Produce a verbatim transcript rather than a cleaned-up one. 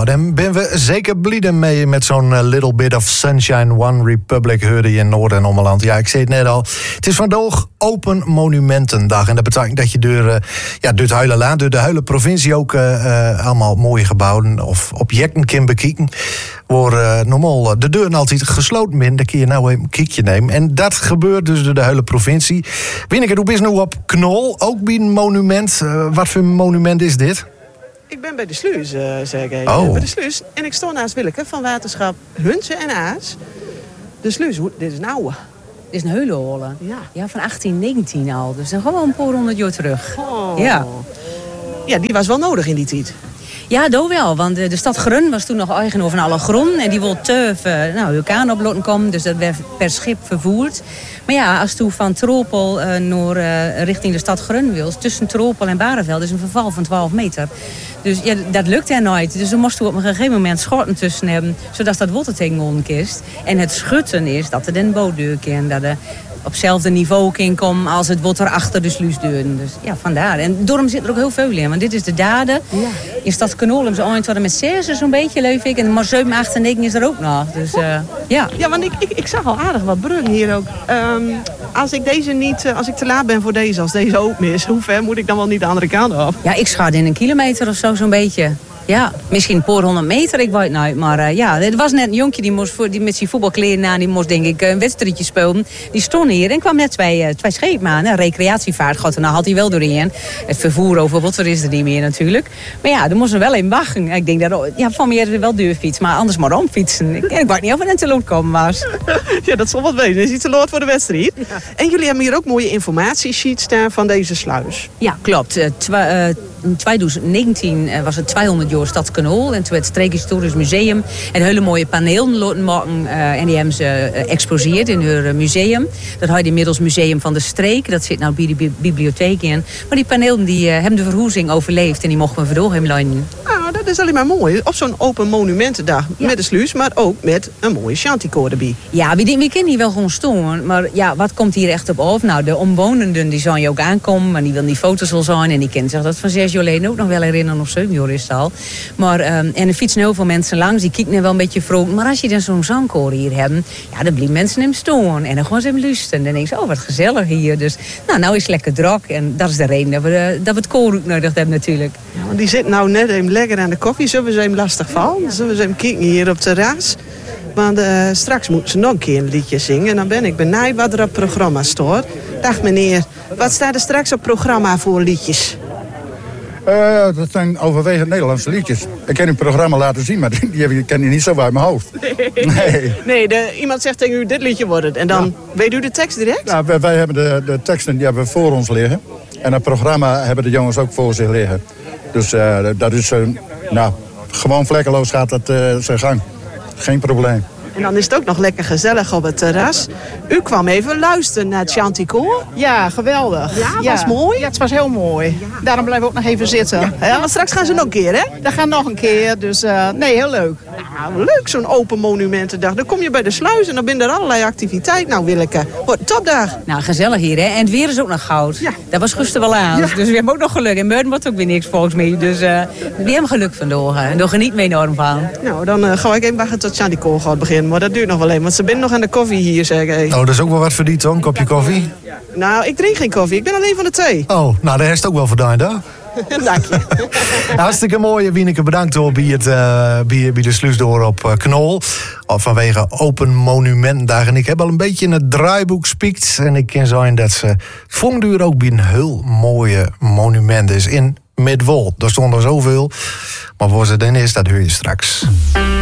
Nou, dan ben we zeker blij mee met zo'n uh, Little Bit of Sunshine. One Republic hoorde je in Noord- en Ommeland. Ja, ik zei het net al. Het is vandaag Open Monumentendag. En dat betekent dat je door, uh, ja, door het hele land, door de hele provincie ook uh, uh, allemaal mooie gebouwen of objecten kan bekijken. Waar uh, normaal de deuren altijd gesloten zijn. Dan kun je nou even een kijkje nemen. En dat gebeurt dus door de hele provincie. Wieneke, hoe bent nu op Knol? Ook bij een monument. Uh, wat voor monument is dit? Ik ben bij de Sluis, uh, zeg ik. Oh. Bij de Sluis. En ik sta naast Willeke van waterschap Hunze en Aas. De Sluis, dit is een oude. Dit is een heulenholen. Ja. Ja, van achttien negentien al. Dus dan gewoon een paar honderd jaar terug. Oh. Ja. Ja, die was wel nodig in die tijd. Ja, dat wel. Want de, de stad Grun was toen nog eigenaar van alle grond. En die wil turf, uh, nou, vulkaan op laten komen. Dus dat werd per schip vervoerd. Maar ja, als toen van Tropel uh, naar, uh, richting de stad Grun wil, tussen Tropel en Bareveld, is een verval van twaalf meter. Dus ja, dat lukt er nooit. Dus dan moesten we op een gegeven moment schorten tussen hebben, zodat dat water tegen kist. En het schutten is dat er een bootdeur kan, dat er op hetzelfde niveau kan komen als het water achter de sluisdeuren. Dus ja, vandaar. En daarom zit er ook heel veel in. Want dit is de daden. Ja. In stad Knol hebben ze eind tot en met zes zo'n beetje, leef ik. En maar zeven, acht en negen is er ook nog. Dus uh, ja. Ja, want ik, ik, ik zag al aardig wat bruggen hier ook. Um, als ik deze niet, als ik te laat ben voor deze, als deze open is, hoe ver moet ik dan wel niet de andere kant op? Ja, ik schat in een kilometer of zo, zo'n beetje. Ja, misschien een paar honderd meter, ik weet het nooit. Maar uh, ja, er was net een jonkje die, moest voor, die met zijn voetbalkleren aan, die moest denk ik een wedstrijdje spelen. Die stond hier en kwam net twee, uh, twee schepen aan. Een recreatievaart, god, en dan had hij wel doorheen. Het vervoer over water is er niet meer natuurlijk. Maar ja, er moesten wel in wachten. Ik denk dat, ja, van mij is er wel duurfiets, maar anders maar omfietsen. Ik, ik weet niet of er een te lood komen was. Ja, dat zal wat wezen. Is iets te laat voor de wedstrijd. Ja. En jullie hebben hier ook mooie informatiesheets staan van deze sluis. Ja, klopt. Uh, twa, uh, in twintig negentien was het tweehonderd jaar stad Knol. En toen werd het Streekhistorisch Museum een hele mooie paneel laten maken. Uh, en die hebben ze uh, exposeerd in hun museum. Dat heet inmiddels Museum van de Streek. Dat zit nou bij de bi- bibliotheek in. Maar die panelen die, uh, hebben de verwoesting overleefd. En die mochten we verdoor hem leiden. Nou, dat is alleen maar mooi. Op zo'n open monumentendag ja. Met de sluis. Maar ook met een mooie chanticoor erbij. Ja, we, we kunnen hier wel gewoon staan. Maar ja, wat komt hier echt op af? Nou, de omwonenden die zijn je ook aankomen. Maar die willen die foto's al zijn. En die kennen zich dat van zes jaar geleden ook nog wel herinneren. Of zeven jaar is het al. Maar, um, en er fietsen heel veel mensen langs. Die kijken wel een beetje vroeg. Maar als je dan zo'n zangkoor hier hebt. Ja, dan blijven mensen hem staan. En dan gaan ze hem luisteren. En dan denk je, oh wat gezellig hier. Dus nou, nou is het lekker druk. En dat is de reden dat we, uh, dat we het koor ook nodig hebben natuurlijk. Ja, want die zit nou net even lekker aan de koffie. Zullen we ze hem lastig vallen? Ja. Zullen we ze hem kijken hier op het terras? Want uh, straks moeten ze nog een keer een liedje zingen. En dan ben ik benieuwd wat er op het programma staat. Dag meneer, wat staat er straks op het programma voor liedjes? Uh, dat zijn overwegend Nederlandse liedjes. Ik kan uw programma laten zien, maar die heb ik ken je niet zo uit mijn hoofd. Nee, nee. nee de, iemand zegt tegen u, dit liedje wordt het. En dan ja. Weet u de tekst direct? Nou, wij, wij hebben de, de teksten die hebben we voor ons liggen. En het programma hebben de jongens ook voor zich liggen. Dus uh, dat is, uh, nou, gewoon vlekkeloos gaat dat uh, zijn gang. Geen probleem. En dan is het ook nog lekker gezellig op het terras. U kwam even luisteren naar het chanticoor. Ja, geweldig. Ja, ja. was mooi? Ja, het was heel mooi. Ja. Daarom blijven we ook nog even zitten. Ja. Ja, maar straks gaan ze nog een keer, hè? Dat gaat nog een keer, dus uh, nee, heel leuk. Nou, leuk zo'n open monumentendag. Dan kom je bij de sluis en dan ben er allerlei activiteiten. Nou, Willeke, wordt een topdag. Nou, gezellig hier, hè? En het weer is ook nog goud. Ja. Dat was gisteren wel aan. Ja. Dus we hebben ook nog geluk. En Meurden wordt ook weer niks volgens mij. Dus uh, we hebben geluk vandoor. En daar geniet me enorm van. Nou, dan uh, ga ik even wachten tot chanticoor gaat beginnen. Maar dat duurt nog wel even, want ze zijn nog aan de koffie hier, zeg ik. Oh, dat is ook wel wat verdiend, hoor. Een kopje koffie? Nou, ik drink geen koffie. Ik ben alleen van de thee. Oh, nou, daar is het ook wel verdaan, hè? Dank je. Hartstikke mooi, Wieneke. Bedankt hoor, bij, het, uh, bij, bij de sluisdoor op uh, Knol. Vanwege Open Monumentendag. En ik heb al een beetje in het draaiboek gespiekt. En ik kan zeggen dat ze Vongduur ook bij een heel mooie monument is in Midwold. Daar stond er zoveel. Maar voor ze dan is, dat hoor je straks.